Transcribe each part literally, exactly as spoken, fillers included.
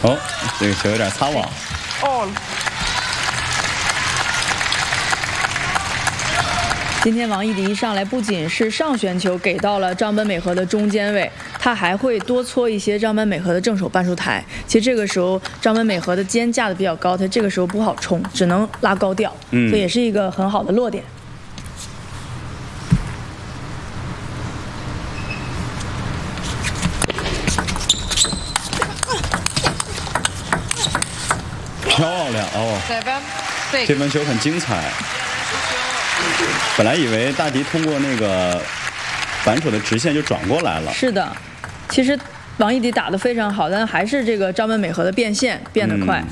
哦，这个球有点擦网。 All。 今天王艺迪一上来，不仅是上旋球给到了张本美和的中间位，他还会多搓一些张本美和的正手半出台。其实这个时候张本美和的肩架的比较高，他这个时候不好冲，只能拉高吊， 嗯， 所以也是一个很好的落点。 漂亮哦！这分球很精彩。本来以为大迪通过那个反手的直线就转过来了。 是的，其实王艺迪打得非常好，但还是这个张本美和的变线变得快。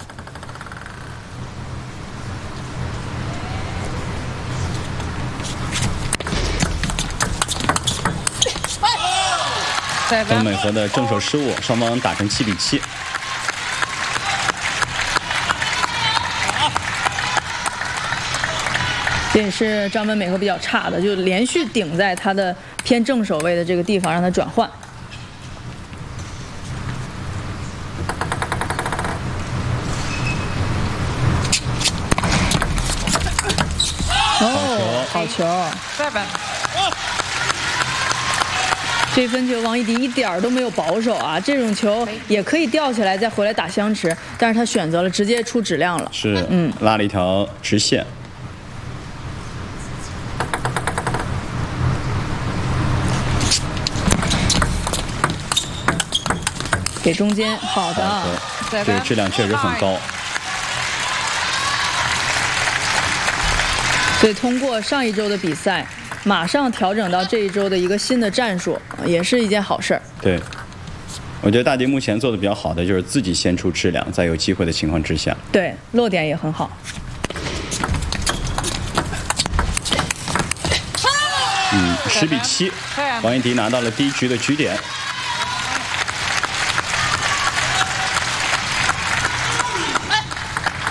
张本美和的正手失误，双方打成七比七。 这也是张本美和比较差的，就连续顶在他的偏正手位的这个地方，让他转换。哦，好球！这分球王艺迪一点儿都没有保守啊，这种球也可以吊起来再回来打相持，但是他选择了直接出质量了。 是，嗯，拉了一条直线。 给中间，好的， 这个质量确实很高。 所以通过上一周的比赛，马上调整到这一周的一个新的战术，也是一件好事儿。 对，我觉得大迪目前做的比较好的就是自己先出质量，在有机会的情况之下， 对，落点也很好。 嗯，十比七，王艺迪拿到了第一局的局点。